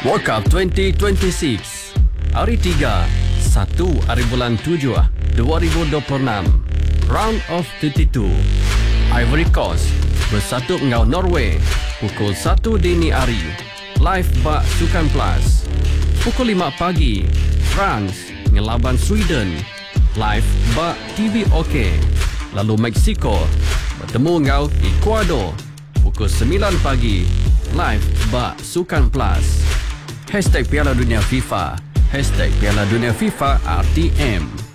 World Cup 2026 Hari 3 1 bulan 7 2026 Round of 32 Ivory Coast bersatu dengan Norway pukul 1 dini hari. Live bak Sukan Plus. Pukul 5 pagi France ngelaban Sweden. Live bak TV OK. Lalu Mexico bertemu dengan Ecuador pukul 9 pagi. Live bak Sukan Plus. #Piala Dunia FIFA #Piala Dunia FIFA RTM.